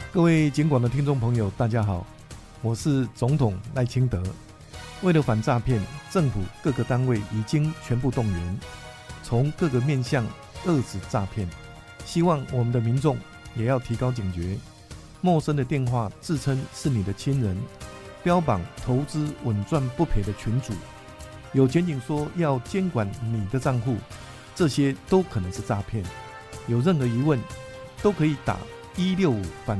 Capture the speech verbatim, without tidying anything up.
各位警广的听众朋友，大家好，我是总统赖清德。为了反诈骗，政府各个单位已经全部动员，从各个面向遏止诈骗。希望我们的民众也要提高警觉，陌生的电话自称是你的亲人，标榜投资稳赚不赔的群组，有检警说要监管你的账户，这些都可能是诈骗。有任何疑问，都可以打一六五反